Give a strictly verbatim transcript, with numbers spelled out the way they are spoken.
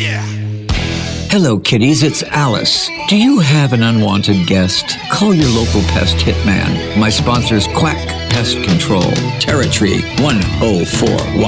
Hello, kitties. It's Alice. Do you have an unwanted guest? Call your local pest hitman. My sponsor is Quack Pest Control. Territory one oh four one.